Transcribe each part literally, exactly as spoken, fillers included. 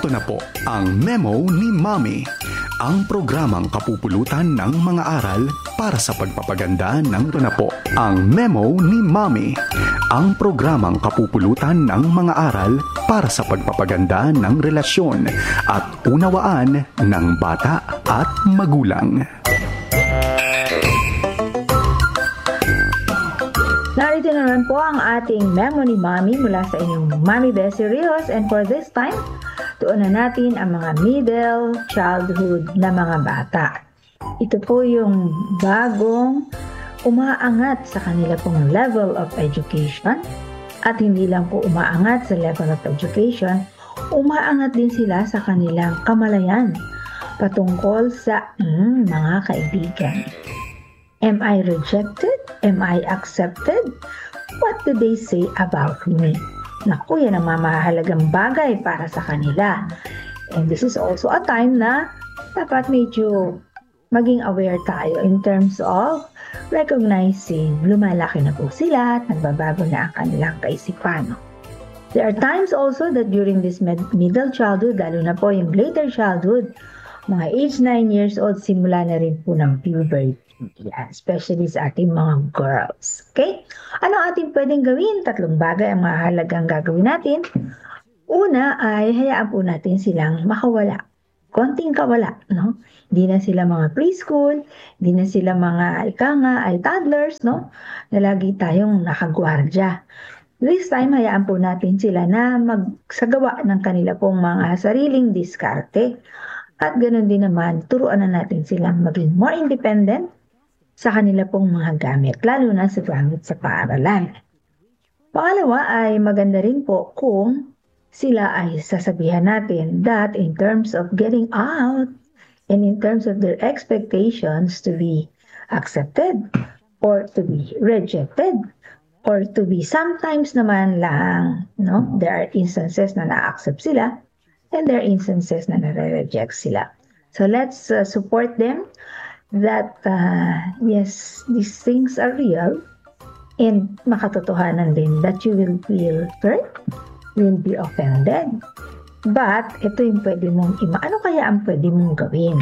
Ito na po ang Memo ni Mommy, ang programang kapupulutan ng mga aral para sa pagpapaganda ng ito na po ang Memo ni Mommy, ang programang kapupulutan ng mga aral para sa pagpapaganda ng relasyon at unawaan ng bata at magulang. Narito naman po ang ating Memo ni Mommy mula sa inyong Mommy Bessie Rios, and for this time, tuunan natin ang mga middle childhood na mga bata. Ito po yung bagong umaangat sa kanila pong level of education, at hindi lang po umaangat sa level of education, umaangat din sila sa kanilang kamalayan patungkol sa mm, mga kaibigan. Am I rejected? Am I accepted? What do they say about me? Naku, yan ang mamahalagang bagay para sa kanila. And this is also a time na dapat medyo maging aware tayo in terms of recognizing lumalaki na po sila at nagbabago na ang kanilang kaisipan. There are times also that during this med- middle childhood, lalo na po yung later childhood, mga age nine years old, simula na rin po ng puberty. Yeah, especially sa ating mga girls. Okay? Ano ating pwedeng gawin? Tatlong bagay ang mahalagang gagawin natin. Una ay hayaan po natin silang makawala. Konting kawala, no? Hindi na sila mga preschool, hindi na sila mga ika nga ay toddlers, no? Na lagi tayong nakagwardya. This time, hayaan po natin sila na magsagawa ng kanila pong mga sariling diskarte. At ganoon din naman, turuan na natin silang maging more independent sa kanila pong mga gamit, lalo na sa gamit sa paaralan. Pangalawa ay maganda rin po kung sila ay sasabihan natin that in terms of getting out and in terms of their expectations to be accepted or to be rejected or to be sometimes naman lang, no? There are instances na na-accept sila and there are instances na na-reject sila. So let's uh, support them that uh, yes, these things are real, and makatotohanan din that you will feel hurt, will be offended. But ito yung pwede mong ima. Ano kaya ang pwede mong gawin?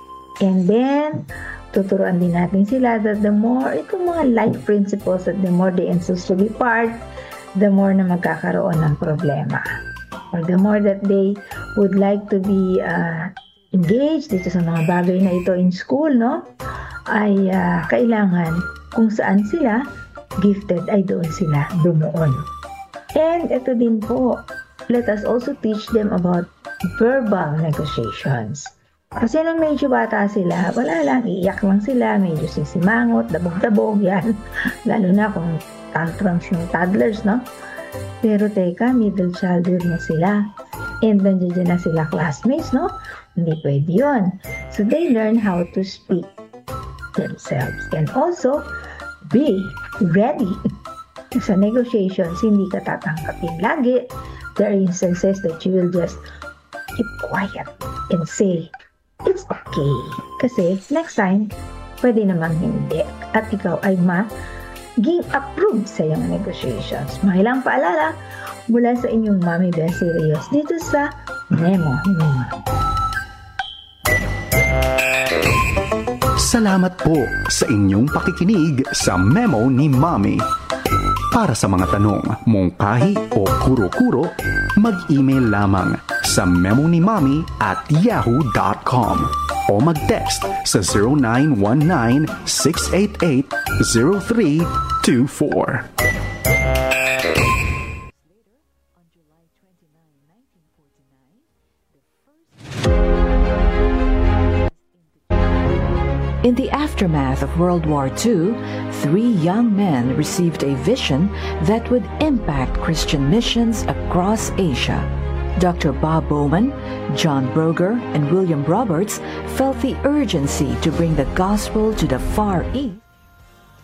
And then, tuturuan din natin sila that the more, itong mga life principles, that the more they insist to be part, the more na magkakaroon ng problema. Or the more that they would like to be uh, engaged dito sa mga bagay na ito in school, no? Ay uh, kailangan kung saan sila gifted ay doon sila dumuon. And ito din po, let us also teach them about verbal negotiations. Kasi nang medyo bata sila, wala lang, iiyak lang sila, medyo sisimangot, dabog-dabog, yan. Lalo na kung tantrums yung toddlers, no? Pero teka, middle childhood na sila. And nandiyan na sila classmates, no? Hindi pwede yun. So they learn how to speak themselves. And also, be ready. Sa negotiations, hindi ka tatangkapin lagi. There are instances that you will just keep quiet and say, it's okay. Kasi next time, pwede namang hindi. At ikaw ay maging approved sa iyong negotiations. Mahilang paalala mula sa inyong Mommy Bessie Rios dito sa Memo ni Mommy. Salamat po sa inyong pakikinig sa Memo ni Mommy. Para sa mga tanong, mungkahi o kuro-kuro, mag-email lamang sa memonimommy at yahoo dot com o mag-text sa zero nine one nine, six eight eight, zero three two four. In the aftermath of World War Two, three young men received a vision that would impact Christian missions across Asia. Doctor Bob Bowman, John Broger, and William Roberts felt the urgency to bring the gospel to the Far East.